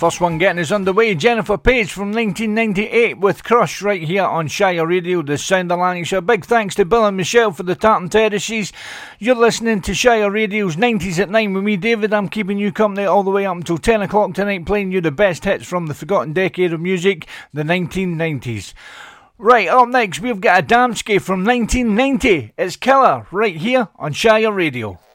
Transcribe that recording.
First one getting us underway, Jennifer Page from 1998 with Crush right here on Shire Radio, the sound of Lanarkshire. Big thanks to Bill and Michelle for the tartan terraces. You're listening to Shire Radio's 90s at 9 with me, David. I'm keeping you company all the way up until 10 o'clock tonight, playing you the best hits from the forgotten decade of music, the 1990s. Right, up next we've got a Damski from 1990. It's Killer right here on Shire Radio.